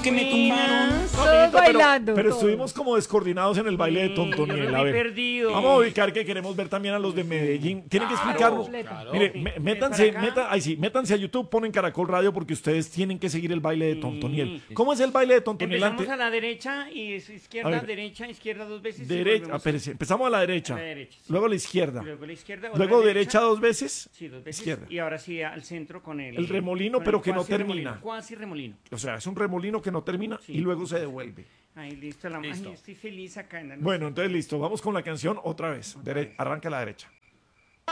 que me tumbaron. Todos bailando. Pero todos. estuvimos como descoordinados en el baile de Yo Tontoniel. me A vi ver. perdido. Vamos a ubicar que queremos ver también a los de Medellín. Tienen que explicarnos. Claro. Mire, métanse, para acá. métanse a YouTube, ponen Caracol Radio porque ustedes tienen que seguir el baile de Tontoniel. ¿Cómo es el baile de Tontoniel Empezamos antes? a la derecha y es A izquierda, ver. derecha, izquierda dos veces. y Derecha, volvemos espérese, empezamos a la derecha. a la derecha, sí. Luego a la izquierda. Y luego a la izquierda. otra Luego derecha dos veces. Sí, dos veces. Izquierda. Y ahora sí al centro con El remolino, con pero el que no cuasi remolino, termina. Cuasi remolino. O sea, es un remolino que no termina Sí. y luego se devuelve. Ahí listo. Listo. Ay, estoy feliz acá. Bueno, entonces listo, vamos con la canción otra vez. Arranca a la derecha.